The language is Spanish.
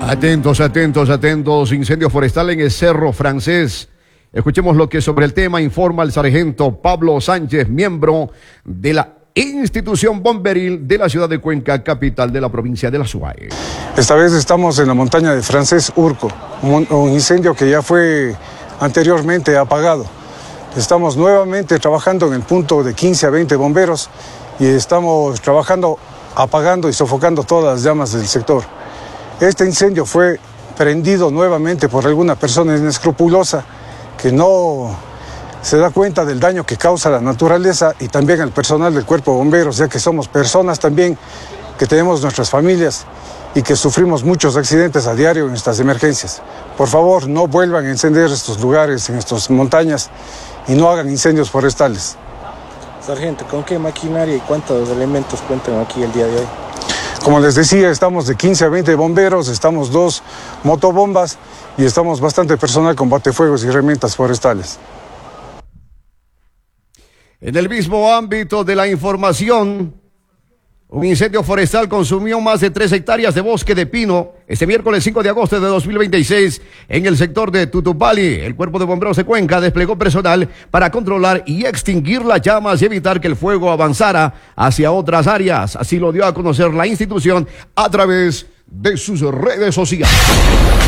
Atentos, atentos, atentos. Incendio forestal en el Cerro Francés. Escuchemos lo que sobre el tema informa el sargento Pablo Sánchez, miembro de la institución bomberil de la ciudad de Cuenca, capital de la provincia de la Suay. Esta vez estamos en la montaña de Francés Urco, un incendio que ya fue anteriormente apagado. Estamos nuevamente trabajando en el punto de 15 a 20 bomberos y estamos trabajando, apagando y sofocando todas las llamas del sector. Este incendio fue prendido nuevamente por alguna persona inescrupulosa que no se da cuenta del daño que causa la naturaleza y también al personal del cuerpo de bomberos, ya que somos personas también que tenemos nuestras familias y que sufrimos muchos accidentes a diario en estas emergencias. Por favor, no vuelvan a encender estos lugares, en estas montañas, y no hagan incendios forestales. Sargento, ¿con qué maquinaria y cuántos elementos cuentan aquí el día de hoy? Como les decía, estamos de 15 a 20 bomberos, estamos 2 motobombas y estamos bastante personal con batefuegos y herramientas forestales. En el mismo ámbito de la información, un incendio forestal consumió más de 3 hectáreas de bosque de pino este miércoles 5 de agosto de 2026 en el sector de Tutupali. El Cuerpo de Bomberos de Cuenca desplegó personal para controlar y extinguir las llamas y evitar que el fuego avanzara hacia otras áreas. Así lo dio a conocer la institución a través de sus redes sociales.